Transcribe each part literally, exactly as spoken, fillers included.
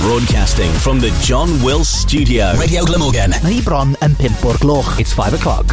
Broadcasting from the John Wills Studio. Radio Glamorgan. Ni bron yn pimp o'r gloch. It's five o'clock.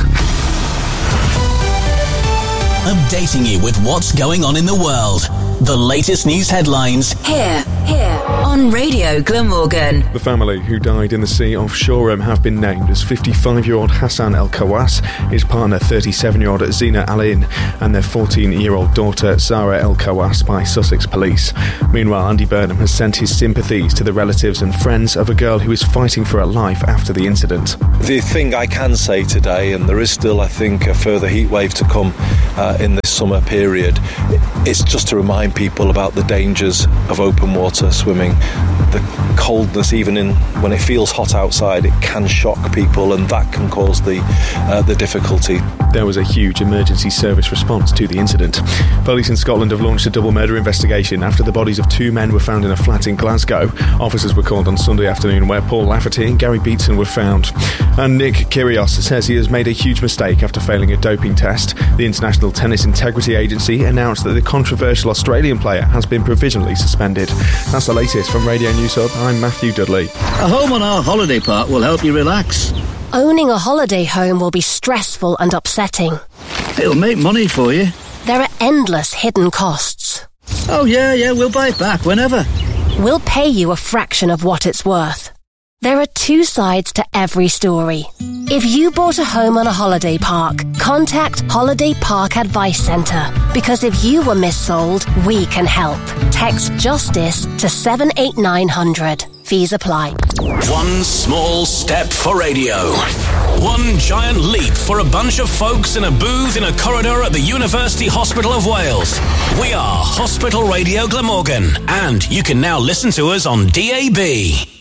Updating you with what's going on in the world. The latest news headlines. Here, here, on Radio Glamorgan. The family who died in the sea off Shoreham have been named as fifty-five-year-old Hassan El Kawas, his partner thirty-seven-year-old Zina Alin, and their fourteen-year-old daughter Zara El Kawas by Sussex Police. Meanwhile, Andy Burnham has sent his sympathies to the relatives and friends of a girl who is fighting for her life after the incident. The thing I can say today, and there is still, I think, a further heat wave to come uh, in this summer period, it's just to remind people about the dangers of open water swimming. The coldness, even in when it feels hot outside, it can shock people, and that can cause the uh, the difficulty. There was a huge emergency service response to the incident. Police in Scotland have launched a double murder investigation after the bodies of two men were found in a flat in Glasgow. Officers were called on Sunday afternoon where Paul Lafferty and Gary Beatson were found. And Nick Kyrgios says he has made a huge mistake after failing a doping test. The International Tennis Integrity Agency announced that the controversial Australian player has been provisionally suspended. That's the latest from Radio News Hub. I'm Matthew Dudley. A home on our holiday park will help you relax. Owning a holiday home will be stressful and upsetting. It'll make money for you. There are endless hidden costs. Oh yeah, yeah, we'll buy it back whenever. We'll pay you a fraction of what it's worth. There are two sides to every story. If you bought a home on a holiday park, contact Holiday Park Advice Centre, because if you were missold, we can help. Text JUSTICE to seven eight nine hundred. Fees apply. One small step for radio. One giant leap for a bunch of folks in a booth in a corridor at the University Hospital of Wales. We are Hospital Radio Glamorgan, and you can now listen to us on D A B.